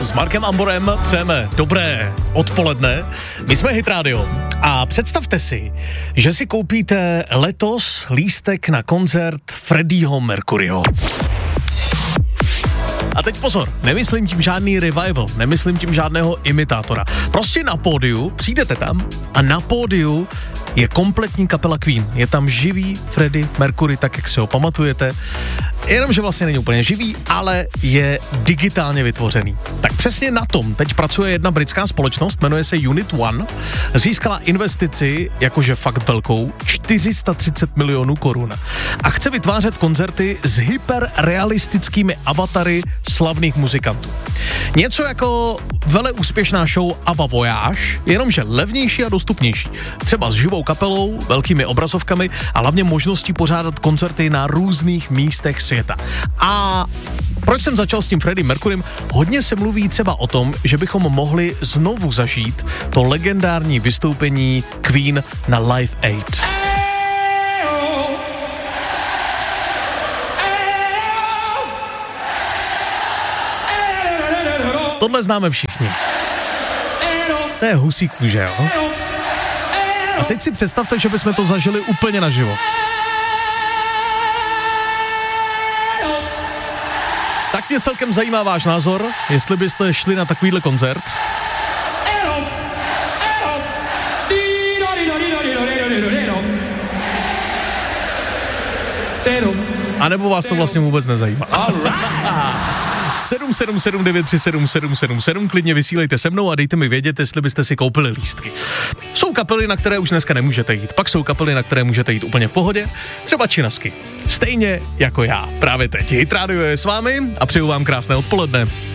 s Markem Amborem přejeme dobré odpoledne. My jsme Hit Radio a představte si, že si koupíte letos lístek na koncert Freddieho Mercuryho. A teď pozor, nemyslím tím žádný revival, nemyslím tím žádného imitátora. Prostě na pódiu, přijdete tam a na pódiu je kompletní kapela Queen. Je tam živý Freddie Mercury, tak jak si ho pamatujete. Jenomže vlastně není úplně živý, ale je digitálně vytvořený. Tak přesně na tom teď pracuje jedna britská společnost, jmenuje se Unit One. Získala investici, jakože fakt velkou, 430 milionů korun. A chce vytvářet koncerty s hyperrealistickými avatary slavných muzikantů. Něco jako veleúspěšná show ABBA Voyage, jenomže levnější a dostupnější. Třeba s živou kapelou, velkými obrazovkami a hlavně možností pořádat koncerty na různých místech světa. A proč jsem začal s tím Freddie Mercurym? Hodně se mluví třeba o tom, že bychom mohli znovu zažít to legendární vystoupení Queen na Live Aid. Tohle známe všichni. To je husí kůže, jo? A teď si představte, že bychom to zažili úplně naživo. Tak mě celkem zajímá váš názor, jestli byste šli na takovýhle koncert. A nebo vás to vlastně vůbec nezajímá. 777937777, klidně vysílejte se mnou a dejte mi vědět, jestli byste si koupili lístky. Jsou kapely, na které už dneska nemůžete jít, pak jsou kapely, na které můžete jít úplně v pohodě, třeba Činasky. Stejně jako já, právě teď. Hit Radio je s vámi a přeju vám krásné odpoledne.